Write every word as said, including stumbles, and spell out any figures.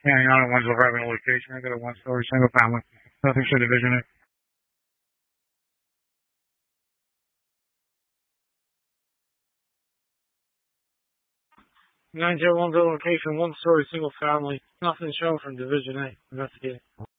Carrying on at Winslow Revenue location. I got a one-story single family. Nothing to Division eight. nine zero one zero location, one-story single family. Nothing shown from Division eight. Investigate.